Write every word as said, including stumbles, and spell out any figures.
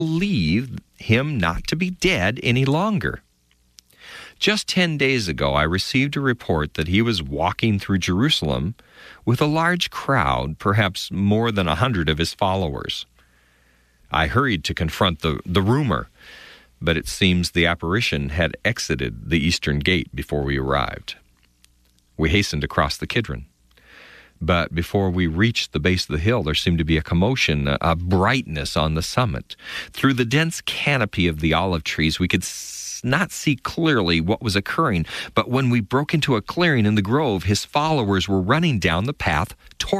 believe him not to be dead any longer. Just ten days ago, I received a report that he was walking through Jerusalem with a large crowd, perhaps more than a hundred of his followers. I hurried to confront the, the rumor, but it seems the apparition had exited the eastern gate before we arrived. We hastened across the Kidron. But before we reached the base of the hill, there seemed to be a commotion, a, a brightness on the summit. Through the dense canopy of the olive trees, we could s- not see clearly what was occurring. But when we broke into a clearing in the grove, his followers were running down the path toward